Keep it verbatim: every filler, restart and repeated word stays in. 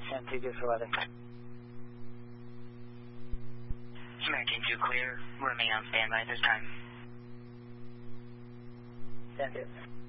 ten two, good for weather. American two clear, remain on standby at this time. ten two.